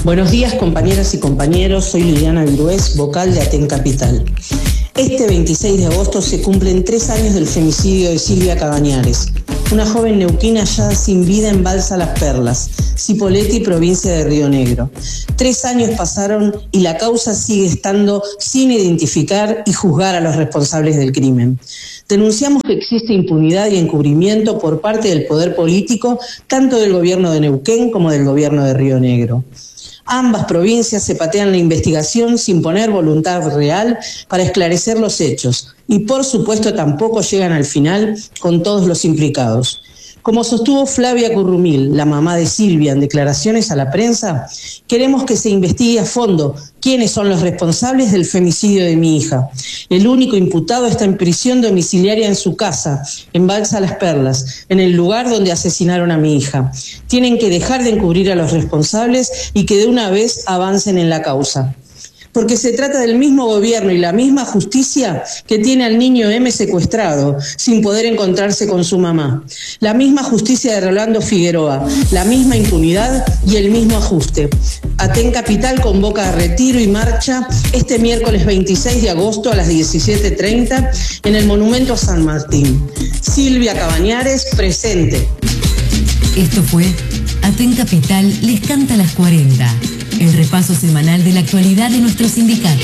Buenos días, compañeras y compañeros. Soy Liliana Virués, vocal de Aten Capital. Este 26 de agosto se cumplen 3 años del femicidio de Silvia Cabañares, una joven neuquina hallada sin vida en Balsa Las Perlas, Cipolletti, provincia de Río Negro. 3 años pasaron y la causa sigue estando sin identificar y juzgar a los responsables del crimen. Denunciamos que existe impunidad y encubrimiento por parte del poder político, tanto del gobierno de Neuquén como del gobierno de Río Negro. Ambas provincias se patean la investigación sin poner voluntad real para esclarecer los hechos y, por supuesto, tampoco llegan al final con todos los implicados. Como sostuvo Flavia Currumil, la mamá de Silvia, en declaraciones a la prensa, queremos que se investigue a fondo quiénes son los responsables del femicidio de mi hija. El único imputado está en prisión domiciliaria en su casa, en Balsa Las Perlas, en el lugar donde asesinaron a mi hija. Tienen que dejar de encubrir a los responsables y que de una vez avancen en la causa. Porque se trata del mismo gobierno y la misma justicia que tiene al niño M secuestrado, sin poder encontrarse con su mamá. La misma justicia de Rolando Figueroa, la misma impunidad y el mismo ajuste. Aten Capital convoca a retiro y marcha este miércoles 26 de agosto a las 17:30 en el Monumento a San Martín. Silvia Cabañares, presente. Esto fue Aten Capital les canta las 40. El repaso semanal de la actualidad de nuestro sindicato.